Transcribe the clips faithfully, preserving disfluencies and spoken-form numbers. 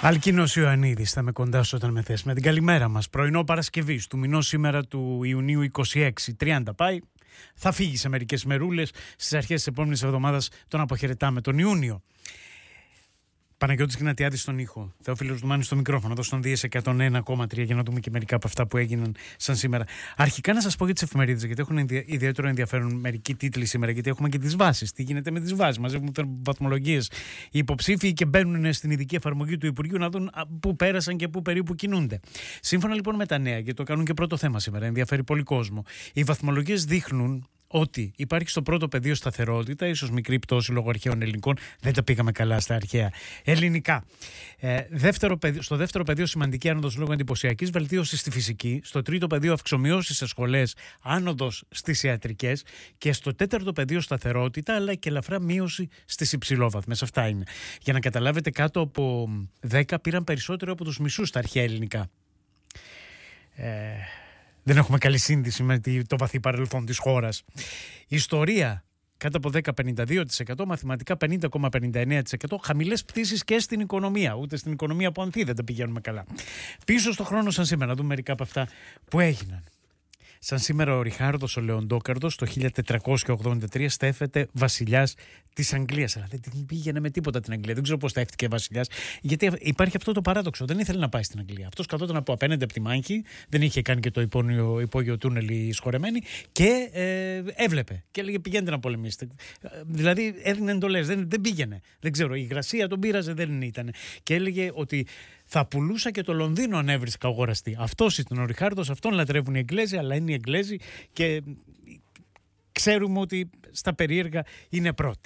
Αλκίνος Ιωαννίδης, θα είμαι κοντά σου όταν με θες. Με την καλημέρα μας. Πρωινό Παρασκευής του μηνός σήμερα του Ιουνίου είκοσι έξι. τριάντα πάει. Θα φύγει σε μερικές μερούλες. Στις αρχές της επόμενης εβδομάδας τον αποχαιρετάμε τον Ιούνιο. Παναγιώτης Γνατιάδης στον ήχο. Θεόφιλος Δουμάνης στο μικρόφωνο. Εδώ στον Δίες εκατόν ένα κόμμα τρία για να δούμε και μερικά από αυτά που έγιναν σαν σήμερα. Αρχικά να σας πω για τις εφημερίδες, γιατί έχουν ιδιαίτερο ενδιαφέρον μερικοί τίτλοι σήμερα, γιατί έχουμε και τις βάσεις. Τι γίνεται με τις βάσεις. Μαζεύουν βαθμολογίες οι υποψήφοι και μπαίνουν στην ειδική εφαρμογή του Υπουργείου να δουν πού πέρασαν και πού περίπου κινούνται. Σύμφωνα λοιπόν με τα νέα, γιατί το κάνουν και πρώτο θέμα σήμερα, ενδιαφέρει πολύ κόσμο. Οι βαθμολογίες δείχνουν ότι υπάρχει στο πρώτο πεδίο σταθερότητα, ίσως μικρή πτώση λόγω αρχαίων ελληνικών, δεν τα πήγαμε καλά στα αρχαία ελληνικά. Ε, δεύτερο πεδίο, στο δεύτερο πεδίο σημαντική άνοδος λόγω εντυπωσιακής βελτίωσης στη φυσική, στο τρίτο πεδίο αυξομοιώσεις σε σχολές, άνοδος στις ιατρικές και στο τέταρτο πεδίο σταθερότητα αλλά και ελαφρά μείωση στις υψηλόβαθμες. Αυτά είναι. Για να καταλάβετε, κάτω από δέκα πήραν περισσότερο από τους μισούς στα αρχαία ελληνικά. Ε... Δεν έχουμε καλή σύνδεση με το βαθύ παρελθόν της χώρας. Ιστορία κάτω από δέκα κόμμα πενήντα δύο τοις εκατό, μαθηματικά πενήντα κόμμα πενήντα εννέα τοις εκατό, χαμηλές πτήσεις και στην οικονομία. Ούτε στην οικονομία που ανθεί δεν τα πηγαίνουμε καλά. Πίσω στο χρόνο σαν σήμερα, να δούμε μερικά από αυτά που έγιναν. Σαν σήμερα ο Ριχάρδος ο Λεοντόκαρδος το χίλια τετρακόσια ογδόντα τρία στέφεται βασιλιάς της Αγγλίας. Αλλά δεν την πήγαινε με τίποτα την Αγγλία. Δεν ξέρω πώς στέφτηκε βασιλιάς. Γιατί υπάρχει αυτό το παράδοξο. Δεν ήθελε να πάει στην Αγγλία. Αυτός καθόταν από απέναντι από τη μάχη. Δεν είχε κάνει και το υπόγειο, υπόγειο τούνελ η σχορεμένη. Και ε, έβλεπε. Και έλεγε πηγαίνετε να πολεμήσετε. Δηλαδή έδινε εντολές. Δεν, δεν πήγαινε. Δεν ξέρω. Η υγρασία τον πείραζε. Δεν ήταν. Και έλεγε ότι θα πουλούσα και το Λονδίνο αν έβρισκα αγοραστή. Αυτός ήταν ο Ριχάρδος, αυτόν λατρεύουν οι Εγγλέζοι, αλλά είναι οι Εγγλέζοι και ξέρουμε ότι στα περίεργα είναι πρώτοι.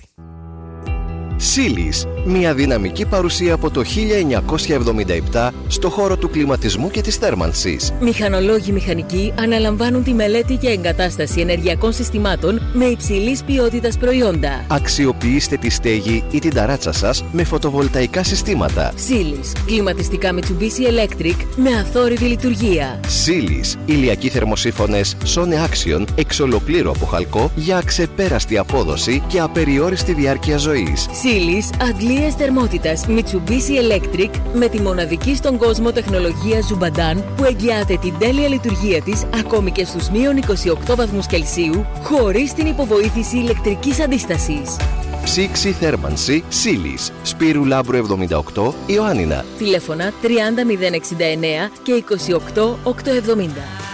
Σίλις, μια δυναμική παρουσία από το χίλια εννιακόσια εβδομήντα επτά στο χώρο του κλιματισμού και της θέρμανσης. Μηχανολόγοι μηχανικοί αναλαμβάνουν τη μελέτη και εγκατάσταση ενεργειακών συστημάτων με υψηλής ποιότητας προϊόντα. Αξιοποιήστε τη στέγη ή την ταράτσα σας με φωτοβολταϊκά συστήματα. Σίλις, κλιματιστικά Mitsubishi Electric με αθόρυβη λειτουργία. Σίλις, ηλιακοί θερμοσύφωνες Sone Action εξ ολοκλήρου από χαλκό για αξεπέραστη απόδοση και απεριόριστη διάρκεια ζωής. Σίλις, αντλίες θερμότητας Mitsubishi Electric με τη μοναδική στον κόσμο τεχνολογία Zubadan που εγγυάται την τέλεια λειτουργία της ακόμη και στους μείον είκοσι οκτώ βαθμούς Κελσίου χωρίς την υποβοήθηση ηλεκτρικής αντίστασης. Ψήξη θέρμανση Σίλις, Σπύρου Λάμπρου εβδομήντα οκτώ, Ιωάννινα. Τηλέφωνα τριάντα μηδέν εξήντα εννέα και είκοσι οκτώ οκτακόσια εβδομήντα.